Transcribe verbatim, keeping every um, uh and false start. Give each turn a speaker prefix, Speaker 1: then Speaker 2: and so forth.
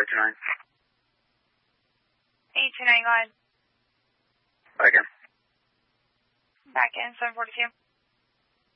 Speaker 1: eight two nine.
Speaker 2: eight two nine, go ahead.
Speaker 1: Back in.
Speaker 2: Back in, seven forty-two.